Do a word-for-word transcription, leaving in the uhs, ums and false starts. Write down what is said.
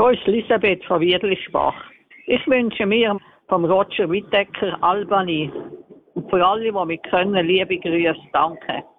Hier ist Elisabeth von Wiedlischbach. Ich wünsche mir vom Roger Whittaker Albany und für alle, die mich können, liebe Grüße. Danke.